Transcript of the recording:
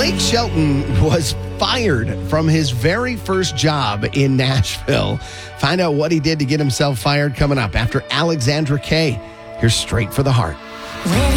Blake Shelton was fired from his very first job in Nashville. Find out what he did to get himself fired coming up after Alexandra Kay. Here's Straight for the Heart.